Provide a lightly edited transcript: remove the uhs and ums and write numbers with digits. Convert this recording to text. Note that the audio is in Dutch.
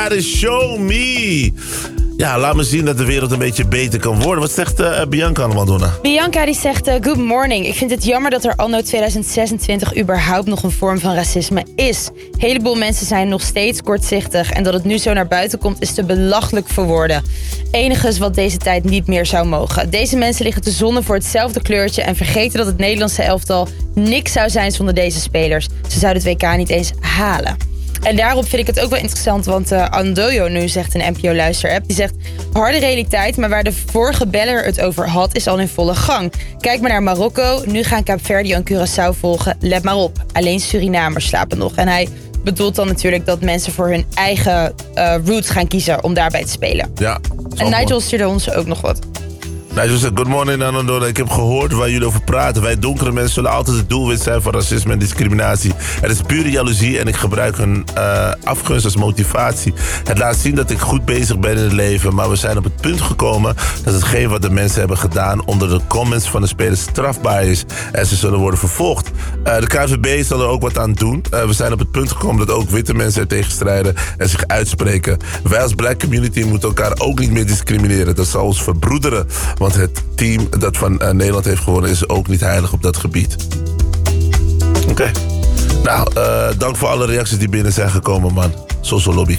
somebody show me. Ja, laat me zien dat de wereld een beetje beter kan worden. Wat zegt Bianca allemaal, Donna? Bianca die zegt, good morning. Ik vind het jammer dat er anno 2026 überhaupt nog een vorm van racisme is. Een heleboel mensen zijn nog steeds kortzichtig. En dat het nu zo naar buiten komt is te belachelijk voor woorden. Enige is wat deze tijd niet meer zou mogen. Deze mensen liggen te zonnen voor hetzelfde kleurtje en vergeten dat het Nederlandse elftal niks zou zijn zonder deze spelers. Ze zouden het WK niet eens halen. En daarop vind ik het ook wel interessant, want Andoyo nu zegt een NPO Luister-app. Die zegt, harde realiteit, maar waar de vorige beller het over had, is al in volle gang. Kijk maar naar Marokko, nu gaan Kaapverdi en Curaçao volgen. Let maar op, alleen Surinamers slapen nog. En hij bedoelt dan natuurlijk dat mensen voor hun eigen roots gaan kiezen om daarbij te spelen. Ja. En Nigel stuurde ons ook nog wat. Nigel zegt, good morning Anandona. Ik heb gehoord waar jullie over praten. Wij donkere mensen zullen altijd het doelwit zijn van racisme en discriminatie. Het is pure jaloezie en ik gebruik hun afgunst als motivatie. Het laat zien dat ik goed bezig ben in het leven. Maar we zijn op het punt gekomen dat hetgeen wat de mensen hebben gedaan onder de comments van de spelers strafbaar is. En ze zullen worden vervolgd. De KNVB zal er ook wat aan doen. We zijn op het punt gekomen dat ook witte mensen er tegen strijden en zich uitspreken. Wij als black community moeten elkaar ook niet meer discrimineren. Dat zal ons verbroederen. Want het team dat van Nederland heeft gewonnen is ook niet heilig op dat gebied. Oké. Nou, dank voor alle reacties die binnen zijn gekomen, man. Social Lobby.